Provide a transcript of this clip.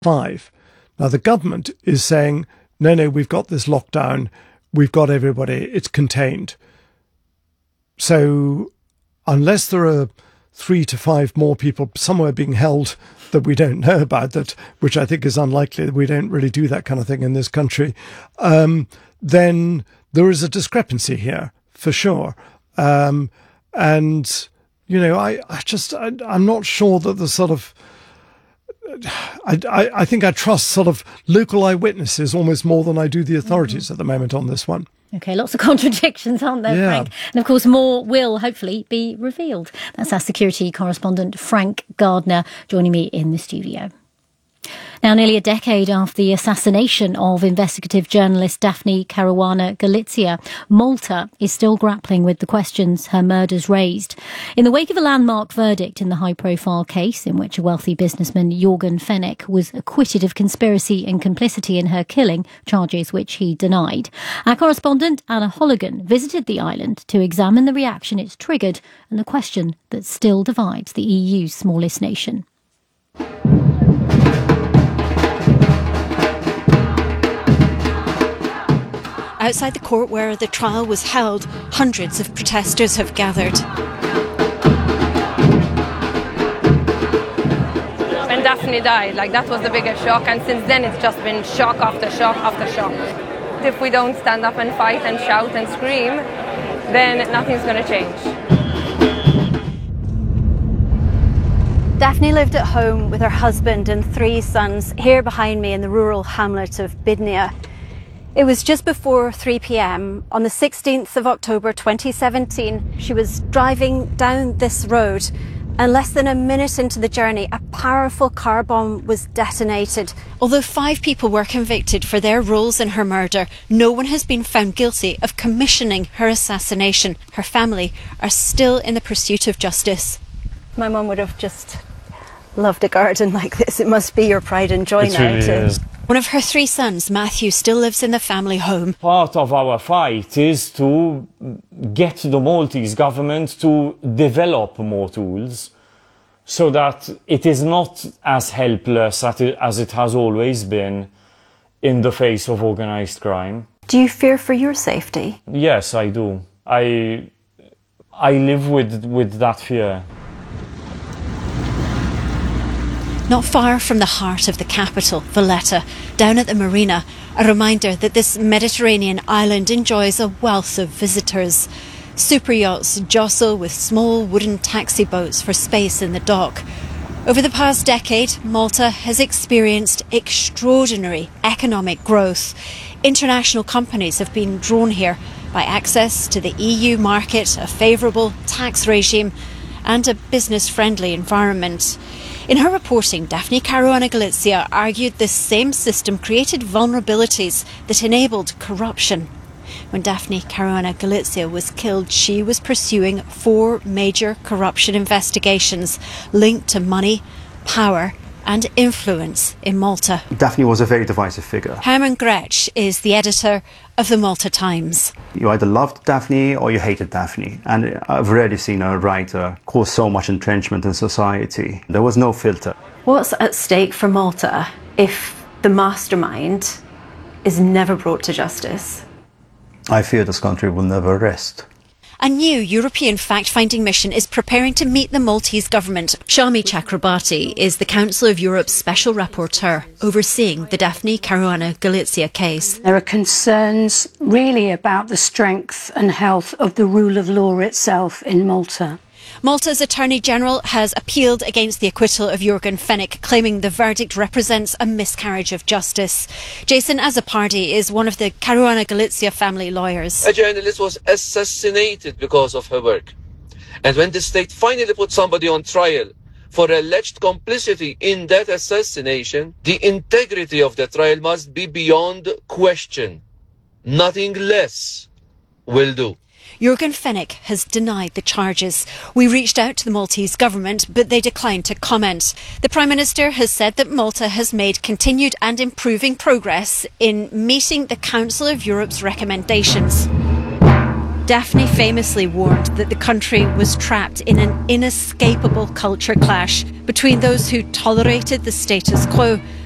5. Now, the government is saying, no, we've got this lockdown, we've got everybody, it's contained. So unless there are 3 to 5 more people somewhere being held that we don't know about, which I think is unlikely, we don't really do that kind of thing in this country, then there is a discrepancy here, for sure. And, I'm not sure that the sort of... I think I trust sort of local eyewitnesses almost more than I do the authorities at the moment on this one. OK, lots of contradictions, aren't there, Frank? And of course, more will hopefully be revealed. That's our security correspondent, Frank Gardner, joining me in the studio. Now, nearly a decade after the assassination of investigative journalist Daphne Caruana Galizia, Malta is still grappling with the questions her murders raised. In the wake of a landmark verdict in the high-profile case in which a wealthy businessman, Jorgen Fenech, was acquitted of conspiracy and complicity in her killing, charges which he denied, our correspondent Anna Holligan visited the island to examine the reaction it's triggered and the question that still divides the EU's smallest nation. Outside the court where the trial was held, hundreds of protesters have gathered. When Daphne died, that was the biggest shock, and since then it's just been shock after shock after shock. If we don't stand up and fight and shout and scream, then nothing's going to change. Daphne lived at home with her husband and 3 sons here behind me in the rural hamlet of Bidnia. It was just before 3 p.m. on the 16th of October 2017. She was driving down this road, and less than a minute into the journey, a powerful car bomb was detonated. Although 5 people were convicted for their roles in her murder, no one has been found guilty of commissioning her assassination. Her family are still in the pursuit of justice. My mum would have just loved a garden like this. It must be your pride and joy now. Really is. One of her 3 sons, Matthew, still lives in the family home. Part of our fight is to get the Maltese government to develop more tools so that it is not as helpless as it has always been in the face of organised crime. Do you fear for your safety? Yes, I do. I live with that fear. Not far from the heart of the capital, Valletta, down at the marina, a reminder that this Mediterranean island enjoys a wealth of visitors. Super yachts jostle with small wooden taxi boats for space in the dock. Over the past decade, Malta has experienced extraordinary economic growth. International companies have been drawn here by access to the EU market, a favourable tax regime and a business-friendly environment. In her reporting, Daphne Caruana Galizia argued this same system created vulnerabilities that enabled corruption. When Daphne Caruana Galizia was killed, she was pursuing 4 major corruption investigations linked to money, power and influence in Malta. Daphne was a very divisive figure. Herman Gretsch is the editor of the Malta Times. You either loved Daphne or you hated Daphne. And I've rarely seen a writer cause so much entrenchment in society. There was no filter. What's at stake for Malta if the mastermind is never brought to justice? I fear this country will never rest. A new European fact-finding mission is preparing to meet the Maltese government. Shami Chakrabarti is the Council of Europe's special rapporteur overseeing the Daphne Caruana Galizia case. There are concerns really about the strength and health of the rule of law itself in Malta. Malta's Attorney General has appealed against the acquittal of Jorgen Fenech, claiming the verdict represents a miscarriage of justice. Jason Azzopardi is one of the Caruana Galizia family lawyers. A journalist was assassinated because of her work. And when the state finally put somebody on trial for alleged complicity in that assassination, the integrity of the trial must be beyond question. Nothing less will do. Jorgen Fenech has denied the charges. We reached out to the Maltese government, but they declined to comment. The Prime Minister has said that Malta has made continued and improving progress in meeting the Council of Europe's recommendations. Daphne famously warned that the country was trapped in an inescapable culture clash between those who tolerated the status quo